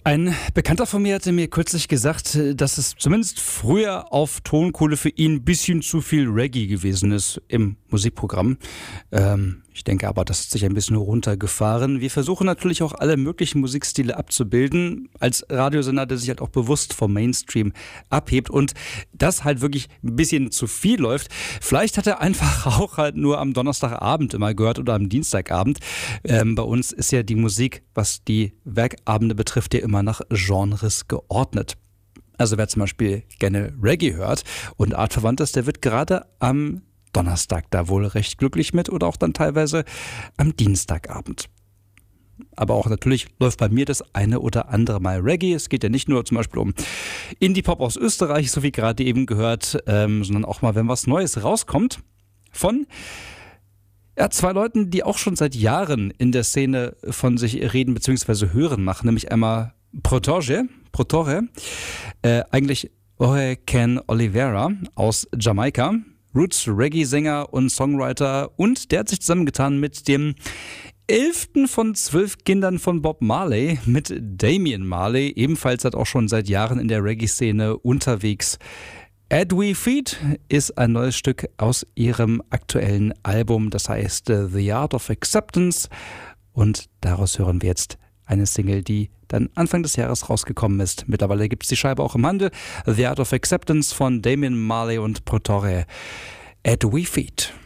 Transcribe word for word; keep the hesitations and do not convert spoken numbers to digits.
Ein Bekannter von mir hatte mir kürzlich gesagt, dass es zumindest früher auf Tonkohle für ihn ein bisschen zu viel Reggae gewesen ist im Musikprogramm. Ähm, ich denke aber, das hat sich ein bisschen runtergefahren. Wir versuchen natürlich auch alle möglichen Musikstile abzubilden, als Radiosender, der sich halt auch bewusst vom Mainstream abhebt und das halt wirklich ein bisschen zu viel läuft. Vielleicht hat er einfach auch halt nur am Donnerstagabend immer gehört oder am Dienstagabend. Ähm, bei uns ist ja die Musik, was die Werkabende betrifft, ja immer nach Genres geordnet. Also wer zum Beispiel gerne Reggae hört und artverwandt ist, der wird gerade am Donnerstag da wohl recht glücklich mit oder auch dann teilweise am Dienstagabend. Aber auch natürlich läuft bei mir das eine oder andere Mal Reggae. Es geht ja nicht nur zum Beispiel um Indie-Pop aus Österreich, so wie gerade eben gehört, ähm, sondern auch mal, wenn was Neues rauskommt von ja, zwei Leuten, die auch schon seit Jahren in der Szene von sich reden bzw. hören machen, nämlich einmal Protore, Protore, äh, eigentlich Ohe Ken Oliveira aus Jamaika, Roots-Reggae-Sänger und Songwriter, und der hat sich zusammengetan mit dem elften von zwölf Kindern von Bob Marley, mit Damian Marley, ebenfalls hat auch schon seit Jahren in der Reggae-Szene unterwegs. At We Feed ist ein neues Stück aus ihrem aktuellen Album, das heißt uh, The Art of Acceptance, und daraus hören wir jetzt eine Single, die dann Anfang des Jahres rausgekommen ist. Mittlerweile gibt es die Scheibe auch im Handel. The Art of Acceptance von Damian Marley und Protore. At We Feed.